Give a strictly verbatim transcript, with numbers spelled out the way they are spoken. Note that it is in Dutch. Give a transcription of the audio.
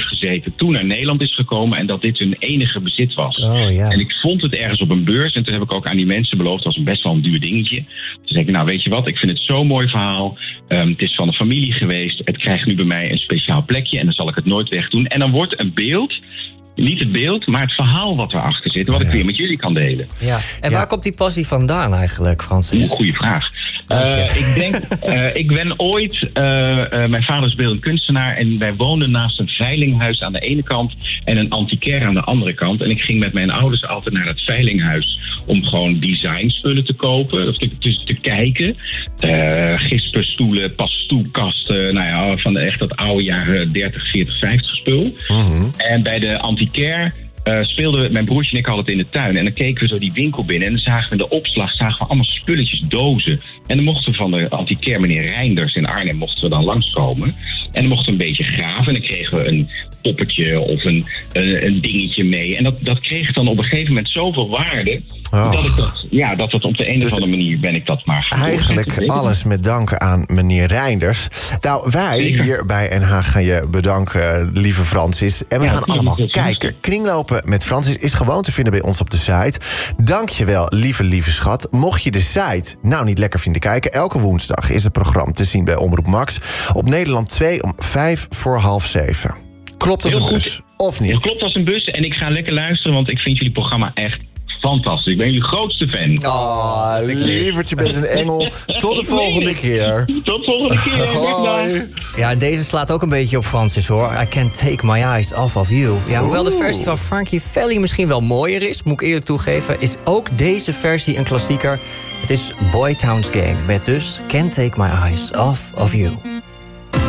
heeft gezeten, toen naar Nederland is gekomen en dat dit hun enige bezit was. Oh, ja. En ik vond het ergens op een beurs en toen heb ik ook aan die mensen beloofd, dat was best wel een duur dingetje. Toen zei ik, nou weet je wat, ik vind het zo'n mooi verhaal. Um, het is van een familie geweest, het krijgt nu bij mij een speciaal plekje en dan zal ik het nooit wegdoen. En dan wordt een beeld, niet het beeld, maar het verhaal wat erachter zit, wat ik weer met jullie kan delen. Ja. En ja. waar komt die passie vandaan eigenlijk, Francis? Goeie vraag. Uh, ik denk, uh, ik ben ooit, uh, uh, mijn vader is beeldend kunstenaar en wij woonden naast een veilinghuis aan de ene kant en een antiquaire aan de andere kant. En ik ging met mijn ouders altijd naar het veilinghuis om gewoon designspullen te kopen, of te, te, te kijken. Uh, gispenstoelen, pastoekasten, nou ja, van de, echt dat oude jaren dertig, veertig, vijftig spul. Mm-hmm. En bij de antiquaire Uh, speelden we, mijn broertje en ik altijd in de tuin. En dan keken we zo die winkel binnen. En dan zagen we in de opslag zagen we allemaal spulletjes, dozen. En dan mochten we van de antiquaire meneer Reinders in Arnhem mochten we dan langskomen. En dan mochten we een beetje graven. En dan kregen we een poppetje of een, een, een dingetje mee. En dat, dat kreeg dan op een gegeven moment zoveel waarde. Oh. Dat ik dat, ja, dat het op de een dus of andere manier ben ik dat maar gaan eigenlijk doen. Alles met danken aan meneer Reinders. Nou, wij Zeker. hier bij N H gaan je bedanken, lieve Francis. En we ja, gaan allemaal kijken. Kringlopen met Francis is gewoon te vinden bij ons op de site. Dank je wel, lieve, lieve schat. Mocht je de site nou niet lekker vinden kijken, elke woensdag is het programma te zien bij Omroep Max. Op Nederland twee om vijf voor half zeven. Klopt als een bus, of niet? Het klopt als een bus en ik ga lekker luisteren, want ik vind jullie programma echt fantastisch. Ik ben jullie grootste fan. Oh, lieverd, je bent een engel. Tot de volgende keer. Tot de volgende keer. Hoi. Ja, deze slaat ook een beetje op Francis, hoor. I can't take my eyes off of you. Ja, hoewel de versie van Frankie Valli misschien wel mooier is, moet ik eerlijk toegeven, is ook deze versie een klassieker. Het is Boytown's Gang met dus Can't Take My Eyes Off of You.